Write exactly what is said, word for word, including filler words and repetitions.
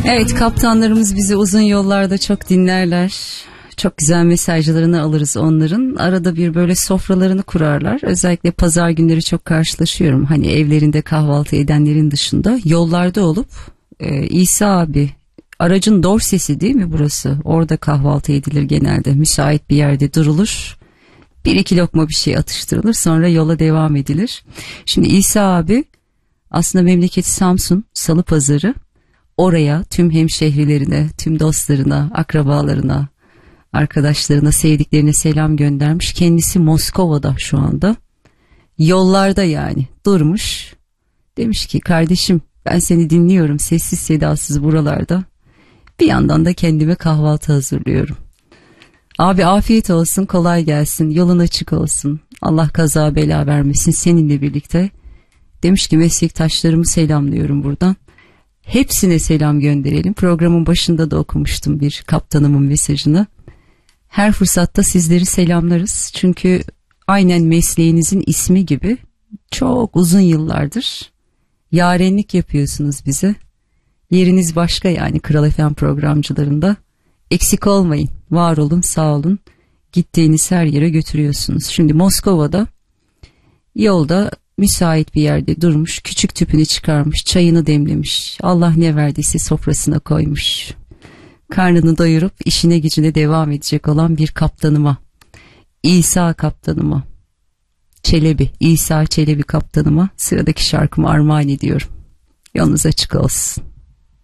Evet, kaptanlarımız bizi uzun yollarda çok dinlerler. Çok güzel mesajlarını alırız onların. Arada bir böyle sofralarını kurarlar. Özellikle pazar günleri çok karşılaşıyorum. Hani evlerinde kahvaltı edenlerin dışında yollarda olup e, İsa abi, aracın dorsesi değil mi burası? Orada kahvaltı edilir genelde. Müsait bir yerde durulur. Bir iki lokma bir şey atıştırılır. Sonra yola devam edilir. Şimdi İsa abi aslında memleketi Samsun, Salıpazarı. Oraya tüm hemşehrilerine, tüm dostlarına, akrabalarına, arkadaşlarına, sevdiklerine selam göndermiş. Kendisi Moskova'da şu anda. Yollarda yani durmuş. Demiş ki kardeşim, ben seni dinliyorum sessiz sedasız buralarda. Bir yandan da kendime kahvaltı hazırlıyorum. Abi afiyet olsun, kolay gelsin, yolun açık olsun. Allah kaza bela vermesin seninle birlikte. Demiş ki meslektaşlarımı selamlıyorum buradan. Hepsine selam gönderelim. Programın başında da okumuştum bir kaptanımın mesajını. Her fırsatta sizleri selamlarız. Çünkü aynen mesleğinizin ismi gibi çok uzun yıllardır yarenlik yapıyorsunuz bize. Yeriniz başka yani Kral F M programcılarında. Eksik olmayın, var olun, sağ olun. Gittiğiniz her yere götürüyorsunuz. Şimdi Moskova'da yolda müsait bir yerde durmuş, küçük tüpünü çıkarmış, çayını demlemiş, Allah ne verdiyse sofrasına koymuş. Karnını doyurup işine gücüne devam edecek olan bir kaptanıma, İsa kaptanıma, Çelebi, İsa Çelebi kaptanıma sıradaki şarkımı armağan ediyorum. Yolunuz açık olsun.